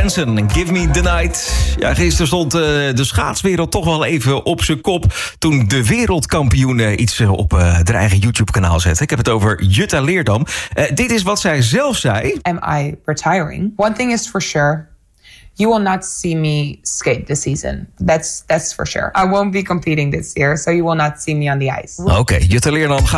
Benson, Give Me The Night. Ja, gisteren stond de schaatswereld toch wel even op zijn kop toen de wereldkampioen iets op haar eigen YouTube-kanaal zette. Ik heb het over Jutta Leerdam. Dit is wat zij zelf zei. Am I retiring? One thing is for sure. You will not see me skate this season. That's for sure. I won't be competing this year, so you will not see me on the ice. Oké, Jutta Leerdam gaat